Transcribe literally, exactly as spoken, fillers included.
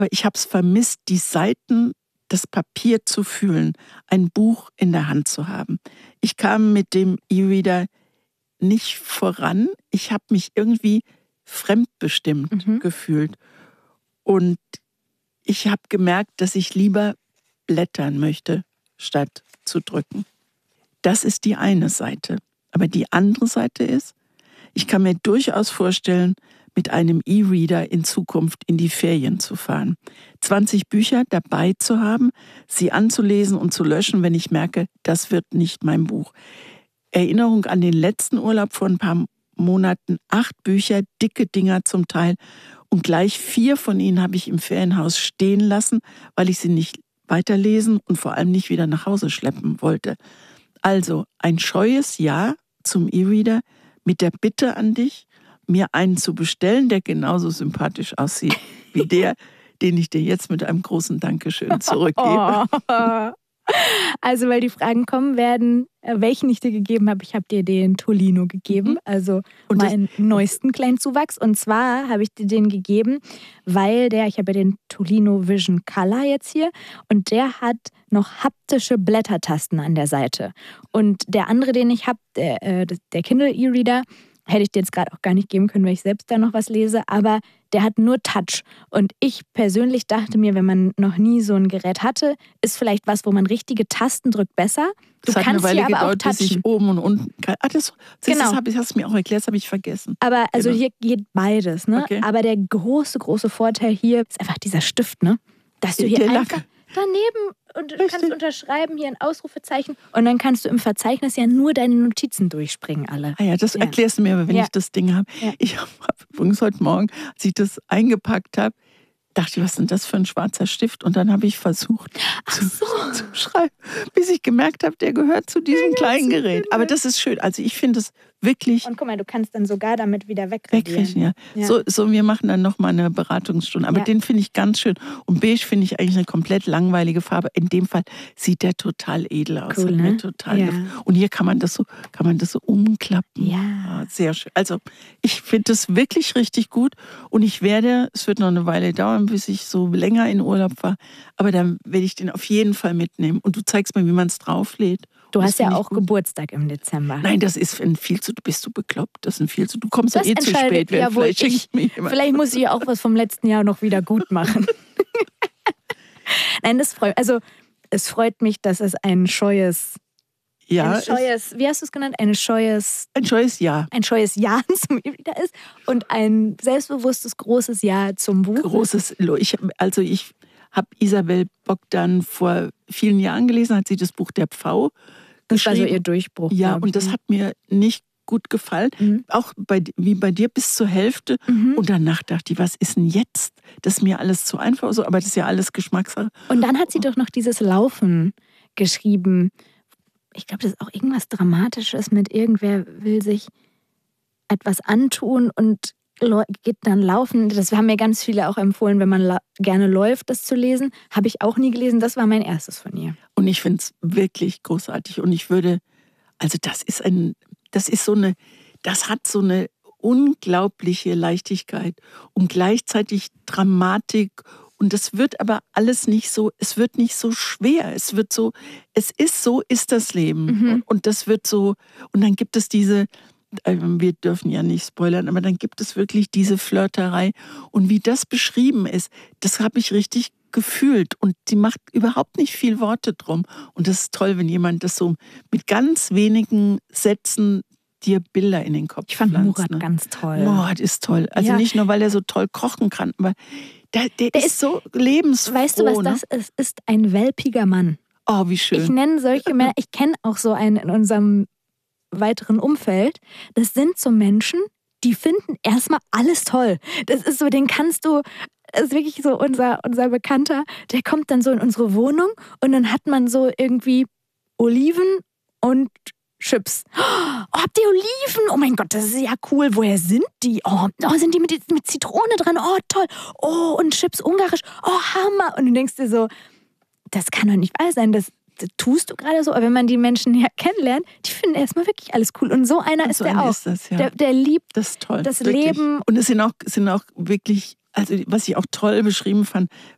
Aber ich habe es vermisst, die Seiten, das Papier zu fühlen, ein Buch in der Hand zu haben. Ich kam mit dem E-Reader nicht voran. Ich habe mich irgendwie fremdbestimmt mhm. gefühlt. Und ich habe gemerkt, dass ich lieber blättern möchte, statt zu drücken. Das ist die eine Seite. Aber die andere Seite ist, ich kann mir durchaus vorstellen, mit einem E-Reader in Zukunft in die Ferien zu fahren. zwanzig Bücher dabei zu haben, sie anzulesen und zu löschen, wenn ich merke, das wird nicht mein Buch. Erinnerung an den letzten Urlaub vor ein paar Monaten, acht Bücher, dicke Dinger zum Teil. Und gleich vier von ihnen habe ich im Ferienhaus stehen lassen, weil ich sie nicht weiterlesen und vor allem nicht wieder nach Hause schleppen wollte. Also ein scheues Ja zum E-Reader mit der Bitte an dich, mir einen zu bestellen, der genauso sympathisch aussieht wie der, den ich dir jetzt mit einem großen Dankeschön zurückgebe. Oh. Also, weil die Fragen kommen werden, welchen ich dir gegeben habe. Ich habe dir den Tolino gegeben, also und meinen neuesten kleinen Zuwachs. Und zwar habe ich dir den gegeben, weil der, ich habe ja den Tolino Vision Color jetzt hier, und der hat noch haptische Blättertasten an der Seite. Und der andere, den ich habe, der, der Kindle E-Reader, hätte ich dir jetzt gerade auch gar nicht geben können, weil ich selbst da noch was lese, aber der hat nur Touch. Und ich persönlich dachte mir, wenn man noch nie so ein Gerät hatte, ist vielleicht was, wo man richtige Tasten drückt, besser. Du das hat kannst eine Weile hier aber gedauert, auch bis ich oben und unten kann. Ah, das, das, genau. das hab ich, hast du mir auch erklärt, das habe ich vergessen. Aber also genau. hier geht beides, ne? Okay. Aber der große, große Vorteil hier ist einfach dieser Stift, ne? Dass du hier der einfach Lack. daneben und du kannst unterschreiben, hier ein Ausrufezeichen, und dann kannst du im Verzeichnis ja nur deine Notizen durchspringen, alle. Ah ja, das ja. erklärst du mir, wenn ja. ich das Ding habe. Ja. Ich habe übrigens heute Morgen, als ich das eingepackt habe, dachte ich, was ist denn das für ein schwarzer Stift? Und dann habe ich versucht zu, so. zu schreiben, bis ich gemerkt habe, der gehört zu diesem kleinen Gerät. Aber das ist schön. Also ich finde es wirklich... Und guck mal, du kannst dann sogar damit wieder wegradieren. Wegrichten, ja. ja. So, so, wir machen dann nochmal eine Beratungsstunde. Aber ja. den finde ich ganz schön. Und beige finde ich eigentlich eine komplett langweilige Farbe. In dem Fall sieht der total edel aus. Cool, ne? total ja. Und hier kann man das so, kann man das so umklappen. Ja. ja sehr schön. Also ich finde das wirklich richtig gut. Und ich werde, es wird noch eine Weile dauern, bis ich so länger in Urlaub war. Aber dann werde ich den auf jeden Fall mitnehmen. Und du zeigst mir, wie man es drauflädt. Du hast ja auch gut. Geburtstag im Dezember. Nein, das ist ein viel zu, bist du bekloppt, das ist ein viel zu, du kommst ja eh zu spät. Ja, vielleicht, ich, vielleicht muss ich auch was vom letzten Jahr noch wieder gut machen. Nein, das freut, also es freut mich, dass es ein scheues, ja, ein scheues, wie hast du es genannt? Ein scheues, ein scheues Ja. Ein scheues Ja zum E-Reader ist und ein selbstbewusstes, großes Ja zum Buch. Großes, ich, also ich habe Isabel Bogdan vor vielen Jahren gelesen, hat sie das Buch Der Pfau Das war so ihr Durchbruch. Ja, und das hat mir nicht gut gefallen. Mhm. Auch bei, wie bei dir bis zur Hälfte. Mhm. Und danach dachte ich, was ist denn jetzt? Das ist mir alles zu einfach. So, aber das ist ja alles Geschmackssache. Und dann hat sie doch noch dieses Laufen geschrieben. Ich glaube, das ist auch irgendwas Dramatisches mit irgendwer will sich etwas antun und geht dann laufen. Das haben mir ganz viele auch empfohlen, wenn man la- gerne läuft, das zu lesen. Habe ich auch nie gelesen. Das war mein erstes von ihr. Und ich finde es wirklich großartig. Und ich würde, also das ist ein, das ist so eine, das hat so eine unglaubliche Leichtigkeit und gleichzeitig Dramatik. Und das wird aber alles nicht so, es wird nicht so schwer. Es wird so, es ist so, ist das Leben. Mhm. Und, und das wird so, und dann gibt es diese, wir dürfen ja nicht spoilern, aber dann gibt es wirklich diese Flirterei. Und wie das beschrieben ist, das habe ich richtig gefühlt. Und sie macht überhaupt nicht viel Worte drum. Und das ist toll, wenn jemand das so mit ganz wenigen Sätzen dir Bilder in den Kopf Ich fand pflanzt, Murat ne? ganz toll. Murat ist toll. Also ja. nicht nur, weil er so toll kochen kann, aber der, der, der ist, ist so lebensfroh. Weißt du, was ne? das ist? Ist ein welpiger Mann. Oh, wie schön. Ich nenne solche Männer, ich kenne auch so einen in unserem weiteren Umfeld. Das sind so Menschen, die finden erstmal alles toll. Das ist so, den kannst du, das ist wirklich so unser, unser Bekannter, der kommt dann so in unsere Wohnung und dann hat man so irgendwie Oliven und Chips. Oh, habt ihr Oliven? Oh mein Gott, das ist ja cool. Woher sind die? Oh, oh sind die mit, mit Zitrone dran? Oh, toll. Oh, und Chips ungarisch. Oh, Hammer. Und du denkst dir so, das kann doch nicht wahr sein. Das, das tust du gerade so. Aber wenn man die Menschen ja kennenlernt, die finden erstmal wirklich alles cool. Und so einer und ist so der auch. Ist das, ja. der, der liebt das, ist toll, das wirklich. Leben. Und es sind auch, sind auch wirklich, also was ich auch toll beschrieben fand,